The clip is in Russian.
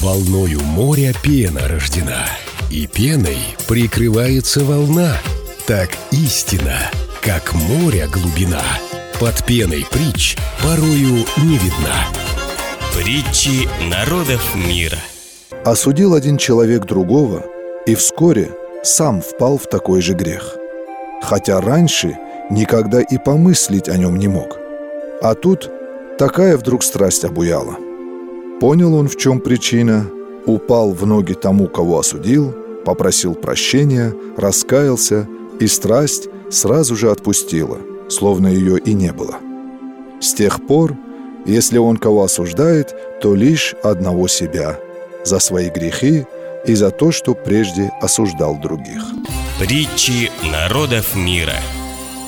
Волною моря пена рождена, и пеной прикрывается волна. Так истина, как море глубина, под пеной притч порою не видна. Притчи народов мира. Осудил один человек другого, и вскоре сам впал в такой же грех, хотя раньше никогда и помыслить о нем не мог. А тут такая вдруг страсть обуяла. Понял он, в чем причина, упал в ноги тому, кого осудил, попросил прощения, раскаялся, и страсть сразу же отпустила, словно ее и не было. С тех пор, если он кого осуждает, то лишь одного себя, за свои грехи и за то, что прежде осуждал других. Притчи народов мира.